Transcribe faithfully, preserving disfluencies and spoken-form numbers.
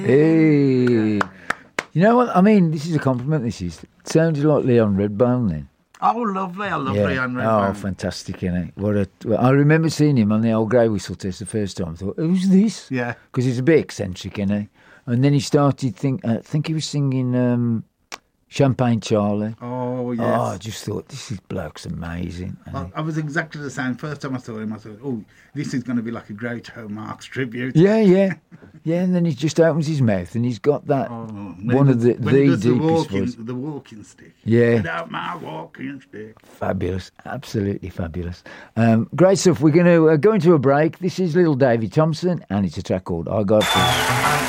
Hey. You know what? I mean, this is a compliment, this is. It sounded like Leon Redbone then. Oh, lovely. I love Yeah. Leon Redbone. Oh, fantastic, innit? What a, well, I remember seeing him on the old Grey Whistle test the first time. I thought, who's this? Yeah. Because he's a bit eccentric, innit? And then he started, think, I think he was singing um, Champagne Charlie. Oh, yes. Oh, I just thought, this is bloke's amazing. I, I was exactly the same. First time I saw him, I thought, oh, this is going to be like a Groucho Marx tribute. Yeah, yeah. Yeah, and then he just opens his mouth and he's got that, Oh, one of the, when he the does the deepest walking, voice. the walking stick. Yeah. Without my walking stick. Fabulous, absolutely fabulous. Um, great stuff. We're going to uh, go into a break. This is Little Davy Thompson, and it's a track called I Got This.